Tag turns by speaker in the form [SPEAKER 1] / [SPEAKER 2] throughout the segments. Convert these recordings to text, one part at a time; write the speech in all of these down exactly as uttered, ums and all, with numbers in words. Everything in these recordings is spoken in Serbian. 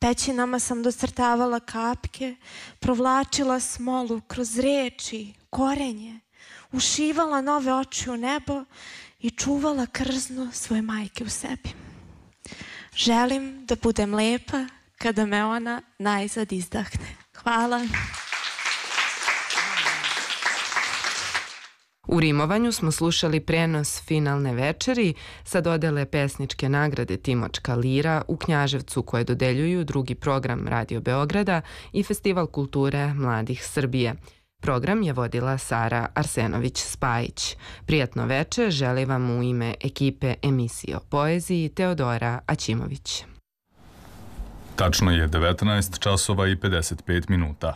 [SPEAKER 1] pećinama sam docrtavala kapke, provlačila smolu kroz reči, korenje, ušivala nove oči u nebo i čuvala krzno svoje majke u sebi. Želim da budem lepa kada me ona najzad izdahne. Hvala.
[SPEAKER 2] U rimovanju smo slušali prenos finalne večeri sa dodele pesničke nagrade Timočka lira u Knjaževcu koje dodeljuju drugi program Radio Beograda i Festival kulture mladih Srbije. Program je vodila Sara Arsenović-Spajić. Prijatno veče želi vam u ime ekipe emisije o poeziji Teodora Aćimović.
[SPEAKER 3] Tačno je devetnaest časova i pedeset pet minuta.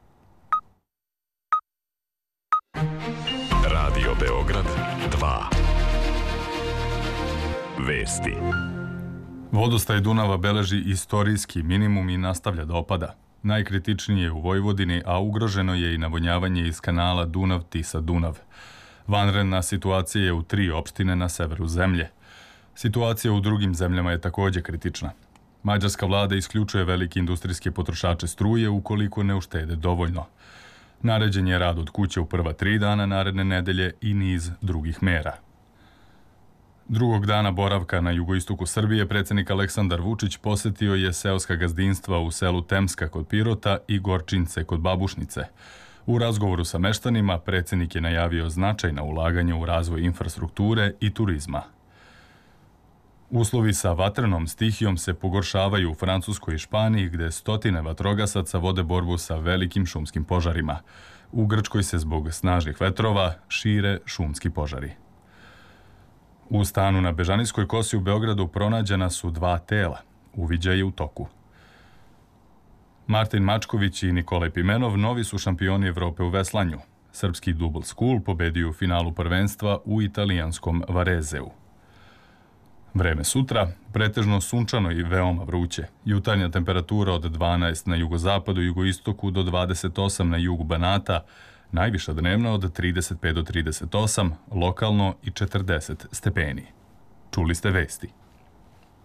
[SPEAKER 4] Radio Beograd dva. Vesti.
[SPEAKER 3] Vodostaj Dunava beleži istorijski minimum i nastavlja da opada. Najkritičnije je u Vojvodini, a ugroženo je i navodnjavanje iz kanala Dunav-Tisa-Dunav. Vanredna situacija je u tri opštine na severu zemlje. Situacija u drugim zemljama je također kritična. Mađarska vlada isključuje velike industrijske potrošače struje ukoliko ne uštede dovoljno. Naređen je rad od kuće u prva tri dana naredne nedelje i niz drugih mera. Drugog dana boravka na jugoistoku Srbije predsjednik Aleksandar Vučić posetio je seoska gazdinstva u selu Temska kod Pirota i Gorčince kod Babušnice. U razgovoru sa meštanima predsjednik je najavio značajna ulaganja u razvoj infrastrukture i turizma. Uslovi sa vatrenom stihijom se pogoršavaju u Francuskoj i Španiji, gde stotine vatrogasaca vode borbu sa velikim šumskim požarima. U Grčkoj se zbog snažnih vetrova šire šumski požari. U stanu na Bežanijskoj kosi u Beogradu pronađena su dva tela. Uviđaj je u toku. Martin Mačković i Nikolaj Pimenov novi su šampioni Evrope u veslanju. Srpski Double School pobedio u finalu prvenstva u italijanskom Varezeu. Vreme sutra, pretežno sunčano i veoma vruće. Jutarnja temperatura od dvanaest na jugozapadu i jugoistoku do dvadeset osam na jugu Banata, najviša dnevno od trideset pet do trideset osam, lokalno i četrdeset stepeni. Čuli ste vesti.